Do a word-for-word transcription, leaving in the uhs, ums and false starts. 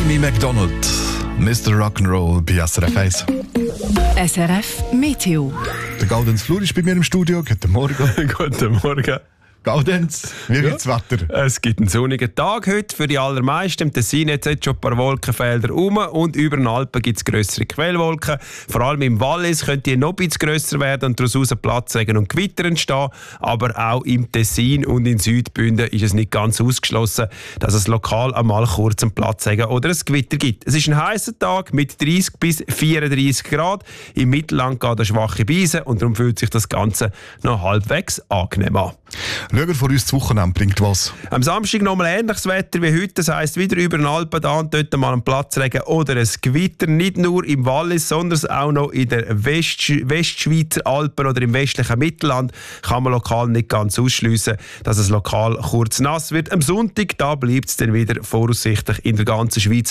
Amy MacDonald, Mister Rock'n'Roll bei S R F eins. S R F Meteo. Der Gaudenz Flur ist bei mir im Studio. Guten Morgen. Guten Morgen. Gaudenz, wie wird's ja. Wetter? Es gibt einen sonnigen Tag heute für die allermeisten. Im Tessin hat es schon ein paar Wolkenfelder rum und über den Alpen gibt es grössere Quellwolken. Vor allem im Wallis könnte die noch ein bisschen grösser werden und daraus Platzregen und Gewitter entstehen. Aber auch im Tessin und in Südbünden ist es nicht ganz ausgeschlossen, dass es lokal einmal kurz einen Platzregen oder ein Gewitter gibt. Es ist ein heißer Tag mit dreißig bis vierunddreißig Grad. Im Mittelland geht eine schwache Brise und darum fühlt sich das Ganze noch halbwegs angenehm an. Schauen wir vor uns das Wochenende bringt was. Am Samstag nochmal ähnliches Wetter wie heute. Das heisst, wieder über den Alpen da und dort mal ein Platzregen oder ein Gewitter. Nicht nur im Wallis, sondern auch noch in den West- Westschweizer Alpen oder im westlichen Mittelland kann man lokal nicht ganz ausschliessen, dass es lokal kurz nass wird. Am Sonntag da bleibt es dann wieder voraussichtlich in der ganzen Schweiz